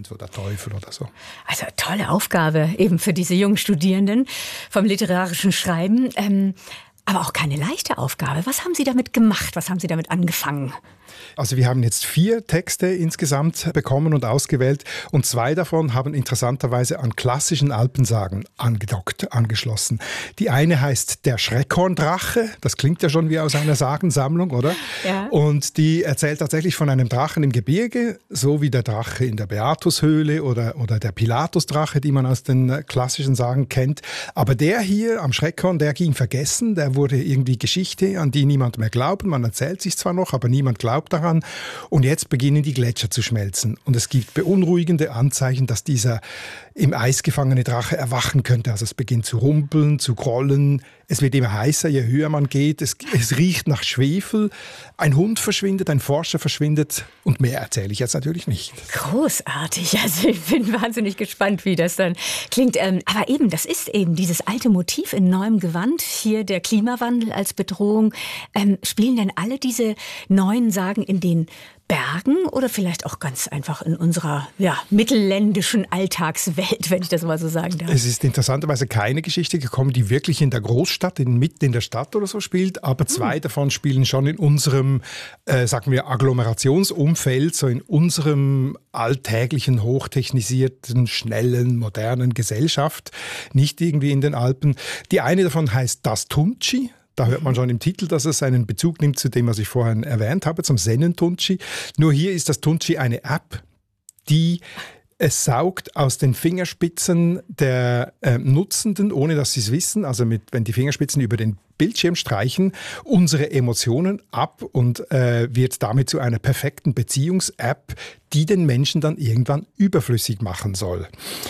Elend oder Teufel oder so. Also tolle Aufgabe eben für diese jungen Studierenden vom literarischen Schreiben. Aber auch keine leichte Aufgabe. Was haben Sie damit gemacht? Was haben Sie damit angefangen? Also wir haben jetzt 4 Texte insgesamt bekommen und ausgewählt und 2 davon haben interessanterweise an klassischen Alpensagen angeschlossen. Die eine heißt Der Schreckhorndrache, das klingt ja schon wie aus einer Sagensammlung, oder? Ja. Und die erzählt tatsächlich von einem Drachen im Gebirge, so wie der Drache in der Beatushöhle oder der Pilatusdrache, die man aus den klassischen Sagen kennt. Aber der hier am Schreckhorn, der ging vergessen, der wurde irgendwie Geschichte, an die niemand mehr glaubt. Man erzählt sich zwar noch, aber niemand glaubt daran. Und jetzt beginnen die Gletscher zu schmelzen. Und es gibt beunruhigende Anzeichen, dass dieser im Eis gefangene Drache erwachen könnte. Also es beginnt zu rumpeln, zu grollen. Es wird immer heißer, je höher man geht. Es riecht nach Schwefel. Ein Hund verschwindet, ein Forscher verschwindet. Und mehr erzähle ich jetzt natürlich nicht. Großartig. Also ich bin wahnsinnig gespannt, wie das dann klingt. Aber eben, das ist eben dieses alte Motiv in neuem Gewand. Hier der Klimawandel als Bedrohung. Spielen denn alle diese neuen Sagen in den Bergen oder vielleicht auch ganz einfach in unserer mittelländischen Alltagswelt, wenn ich das mal so sagen darf? Es ist interessanterweise keine Geschichte gekommen, die wirklich in der Großstadt, mitten in der Stadt oder so spielt, aber 2 davon spielen schon in unserem, sagen wir, Agglomerationsumfeld, so in unserem alltäglichen, hochtechnisierten, schnellen, modernen Gesellschaft, nicht irgendwie in den Alpen. Die eine davon heißt Das Tuntschi. Da hört man schon im Titel, dass es einen Bezug nimmt zu dem, was ich vorhin erwähnt habe, zum Sennentuntschi. Nur hier ist das Tuntschi eine App, die es saugt aus den Fingerspitzen der Nutzenden, ohne dass sie es wissen, also wenn die Fingerspitzen über den Bildschirm streichen, unsere Emotionen ab und wird damit zu einer perfekten Beziehungs-App, die den Menschen dann irgendwann überflüssig machen soll.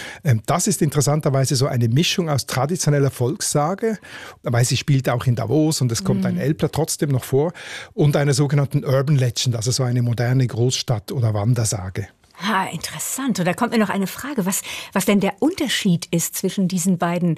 Das ist interessanterweise so eine Mischung aus traditioneller Volkssage, weil sie spielt auch in Davos und es kommt ein Elbler trotzdem noch vor, und einer sogenannten Urban Legend, also so eine moderne Großstadt- oder Wandersage. Interessant. Und da kommt mir noch eine Frage, was denn der Unterschied ist zwischen diesen beiden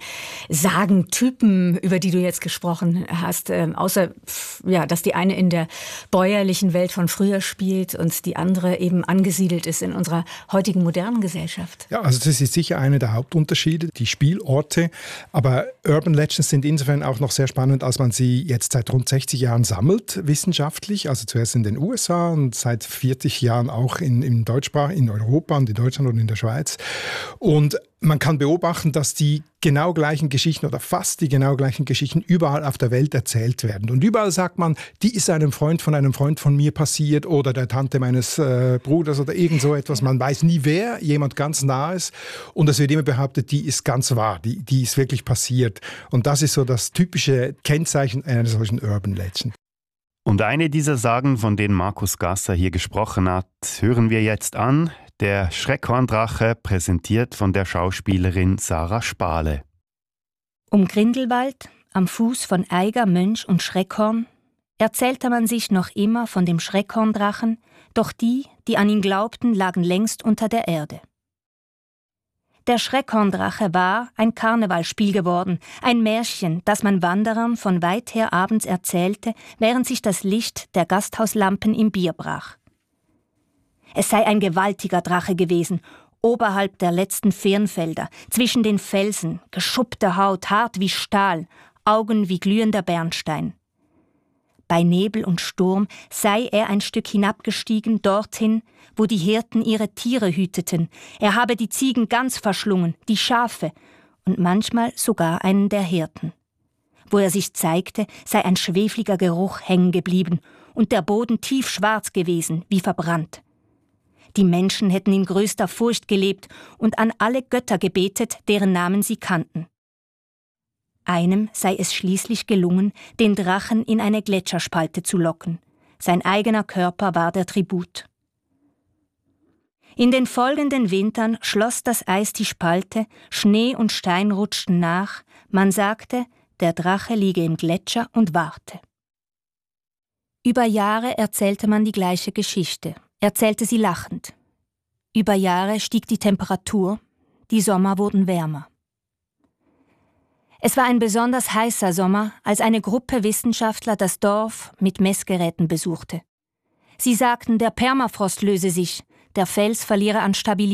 Sagentypen, über die du jetzt gesprochen hast, außer dass die eine in der bäuerlichen Welt von früher spielt und die andere eben angesiedelt ist in unserer heutigen modernen Gesellschaft. Ja, also das ist sicher einer der Hauptunterschiede, die Spielorte. Aber Urban Legends sind insofern auch noch sehr spannend, als man sie jetzt seit rund 60 Jahren sammelt, wissenschaftlich. Also zuerst in den USA und seit 40 Jahren auch in Deutschsprache, in Europa und in Deutschland und in der Schweiz. Und man kann beobachten, dass die genau gleichen Geschichten oder fast die genau gleichen Geschichten überall auf der Welt erzählt werden. Und überall sagt man, die ist einem Freund von mir passiert oder der Tante meines Bruders oder irgend so etwas. Man weiß nie wer, jemand ganz Nahes. Und es wird immer behauptet, die ist ganz wahr, die ist wirklich passiert. Und das ist so das typische Kennzeichen einer solchen Urban Legend. Und eine dieser Sagen, von denen Markus Gasser hier gesprochen hat, hören wir jetzt an. Der Schreckhorndrache, präsentiert von der Schauspielerin Sarah Spahle. Um Grindelwald, am Fuß von Eiger, Mönch und Schreckhorn, erzählte man sich noch immer von dem Schreckhorndrachen, doch die an ihn glaubten, lagen längst unter der Erde. Der Schreckhorndrache war ein Karnevalspiel geworden, ein Märchen, das man Wanderern von weit her abends erzählte, während sich das Licht der Gasthauslampen im Bier brach. Es sei ein gewaltiger Drache gewesen, oberhalb der letzten Firnfelder, zwischen den Felsen, geschuppte Haut, hart wie Stahl, Augen wie glühender Bernstein. Bei Nebel und Sturm sei er ein Stück hinabgestiegen, dorthin, wo die Hirten ihre Tiere hüteten. Er habe die Ziegen ganz verschlungen, die Schafe und manchmal sogar einen der Hirten. Wo er sich zeigte, sei ein schwefliger Geruch hängen geblieben und der Boden tiefschwarz gewesen, wie verbrannt. Die Menschen hätten in größter Furcht gelebt und an alle Götter gebetet, deren Namen sie kannten. Einem sei es schließlich gelungen, den Drachen in eine Gletscherspalte zu locken. Sein eigener Körper war der Tribut. In den folgenden Wintern schloss das Eis die Spalte, Schnee und Stein rutschten nach, man sagte, der Drache liege im Gletscher und warte. Über Jahre erzählte man die gleiche Geschichte, erzählte sie lachend. Über Jahre stieg die Temperatur, die Sommer wurden wärmer. Es war ein besonders heißer Sommer, als eine Gruppe Wissenschaftler das Dorf mit Messgeräten besuchte. Sie sagten, der Permafrost löse sich, der Fels verliere an Stabilität.